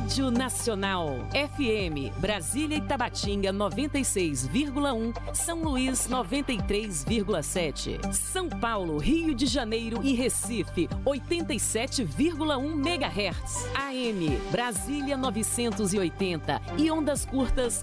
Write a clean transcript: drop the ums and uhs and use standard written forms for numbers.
Rádio Nacional. FM, Brasília e Tabatinga 96,1, São Luís 93,7. São Paulo, Rio de Janeiro e Recife 87,1 MHz. AM, Brasília 980 e ondas curtas